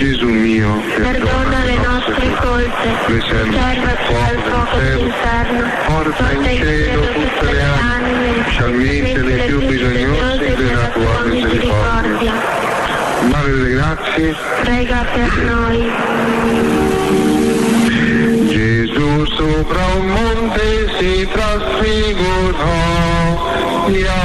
Gesù mio, perdona le nostre colpe, preservaci dal fuoco dell'inferno, porta in cielo tutte le anime, specialmente le più bisognose della tua misericordia. Madre delle grazie, prega per noi. Gesù sopra un monte si trasfigurò,